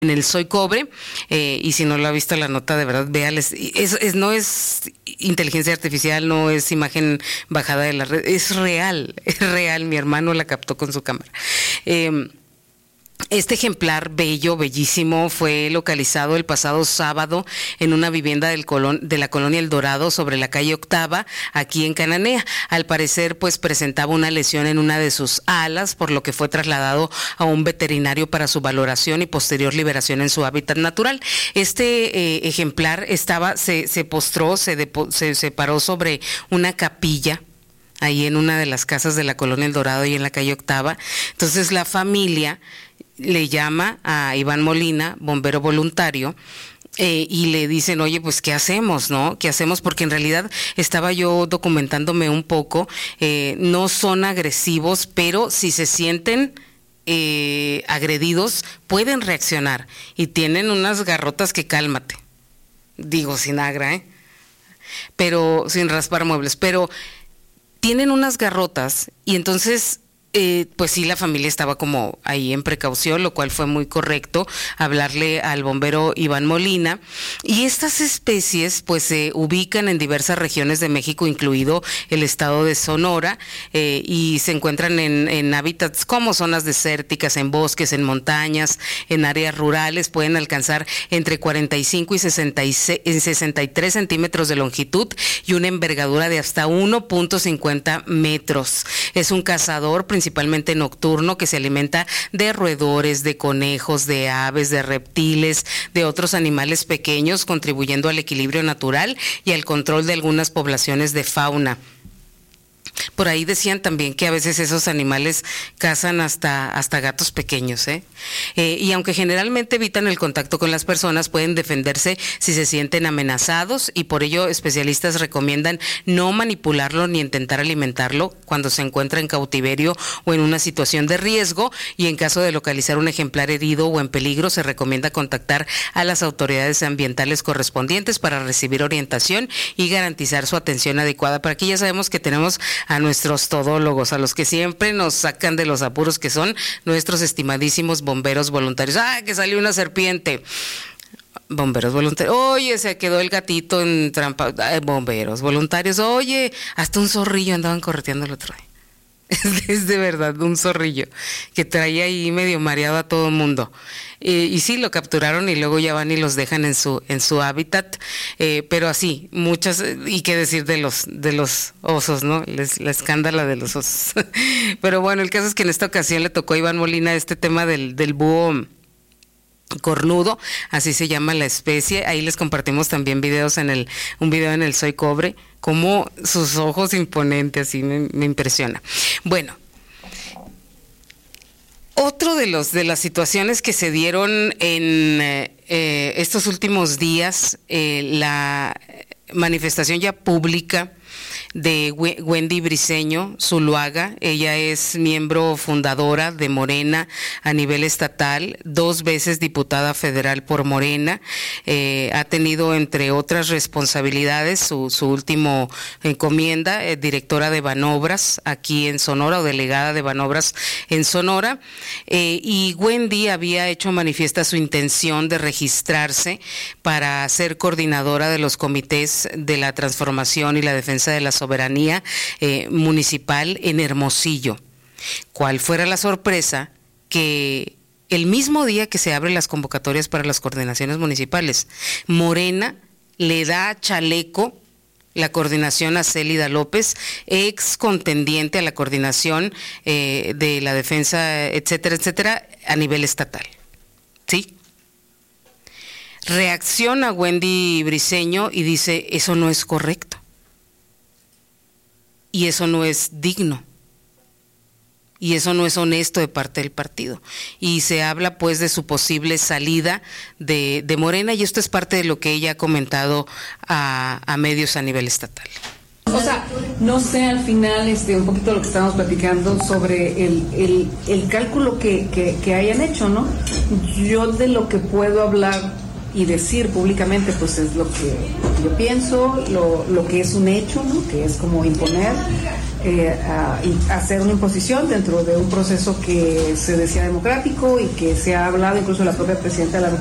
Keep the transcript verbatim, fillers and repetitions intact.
en el Soy Cobre, eh, y si no lo ha visto la nota, de verdad, véales. Es, es, no es inteligencia artificial, no es imagen bajada de la red, es real, es real, mi hermano la captó con su cámara. Eh, Este ejemplar bello, bellísimo, fue localizado el pasado sábado en una vivienda del colon, de la colonia El Dorado sobre la calle Octava, aquí en Cananea. Al parecer, pues presentaba una lesión en una de sus alas, por lo que fue trasladado a un veterinario para su valoración y posterior liberación en su hábitat natural. Este eh, ejemplar estaba, se, se postró, se, depo, se, se paró sobre una capilla ahí en una de las casas de la colonia El Dorado y en la calle Octava. Entonces la familia le llama a Iván Molina, bombero voluntario, eh, y le dicen, oye, pues, ¿qué hacemos, no? ¿Qué hacemos? Porque en realidad estaba yo documentándome un poco, eh, no son agresivos, pero si se sienten eh, agredidos, pueden reaccionar y tienen unas garrotas que cálmate. Digo, sin agra, ¿eh? Pero, sin raspar muebles, pero tienen unas garrotas y entonces... Eh, pues sí, la familia estaba como ahí en precaución, lo cual fue muy correcto, hablarle al bombero Iván Molina. Y estas especies pues se ubican en diversas regiones de México, incluido el estado de Sonora, eh, y se encuentran en, en hábitats como zonas desérticas, en bosques, en montañas, en áreas rurales. Pueden alcanzar entre cuarenta y cinco y sesenta y seis, sesenta y tres centímetros de longitud y una envergadura de hasta uno punto cincuenta metros. Es un cazador principalmente nocturno que se alimenta de roedores, de conejos, de aves, de reptiles, de otros animales pequeños, contribuyendo al equilibrio natural y al control de algunas poblaciones de fauna. Por ahí decían también que a veces esos animales cazan hasta, hasta gatos pequeños, ¿eh? Eh, y aunque generalmente evitan el contacto con las personas, pueden defenderse si se sienten amenazados, y por ello especialistas recomiendan no manipularlo ni intentar alimentarlo cuando se encuentra en cautiverio o en una situación de riesgo, y en caso de localizar un ejemplar herido o en peligro, se recomienda contactar a las autoridades ambientales correspondientes para recibir orientación y garantizar su atención adecuada. Para aquí ya sabemos que tenemos a nuestros todólogos, a los que siempre nos sacan de los apuros, que son nuestros estimadísimos bomberos voluntarios. ¡Ah, que salió una serpiente! Bomberos voluntarios. Oye, se quedó el gatito en trampa. Ay, bomberos voluntarios. Oye, hasta un zorrillo andaban correteando el otro día. Es de verdad un zorrillo que traía ahí medio mareado a todo mundo. Eh, y sí, lo capturaron y luego ya van y los dejan en su en su hábitat, eh, pero así, muchas, y qué decir de los de los osos, ¿no? Les, la escándala de los osos. Pero bueno, el caso es que en esta ocasión le tocó a Iván Molina este tema del, del búho cornudo, así se llama la especie. Ahí les compartimos también videos en el, un video en el Soy Cobre, como sus ojos imponentes, así me, me impresiona. Bueno, otro de los de las situaciones que se dieron en eh, estos últimos días, eh, la manifestación ya pública de Wendy Briceño Zuluaga. Ella es miembro fundadora de Morena a nivel estatal, dos veces diputada federal por Morena, eh, ha tenido entre otras responsabilidades su, su último encomienda, eh, directora de Banobras aquí en Sonora, o delegada de Banobras en Sonora, eh, y Wendy había hecho manifiesta su intención de registrarse para ser coordinadora de los comités de la transformación y la defensa de la soberanía eh, municipal en Hermosillo. ¿Cuál fuera la sorpresa? Que el mismo día que se abren las convocatorias para las coordinaciones municipales, Morena le da chaleco la coordinación a Célida López, ex contendiente a la coordinación eh, de la defensa, etcétera, etcétera, a nivel estatal. ¿Sí? Reacciona Wendy Briceño y dice, eso no es correcto. Y eso no es digno. Y eso no es honesto de parte del partido. Y se habla pues de su posible salida de, de Morena, y esto es parte de lo que ella ha comentado a, a medios a nivel estatal. O sea, no sé al final este un poquito lo que estamos platicando sobre el, el, el cálculo que, que, que hayan hecho, ¿no? Yo de lo que puedo hablar y decir públicamente pues es lo que, lo que yo pienso, lo, lo que es un hecho, ¿no? Que es como imponer, eh, a, y hacer una imposición dentro de un proceso que se decía democrático y que se ha hablado incluso la propia presidenta de la